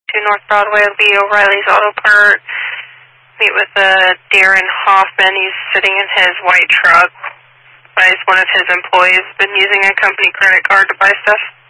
to North Broadway, Lee O'Reilly's Auto Part. Meet with Darren Hoffman. He's sitting in his white truck. One of his employees been using a company credit card to buy stuff.